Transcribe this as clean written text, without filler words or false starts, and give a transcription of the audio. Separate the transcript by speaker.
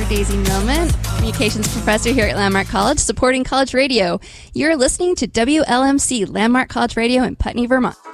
Speaker 1: Dr. Daisy Millman, Communications Professor here at Landmark College, supporting college radio. You're listening to WLMC, Landmark College Radio in Putney, Vermont.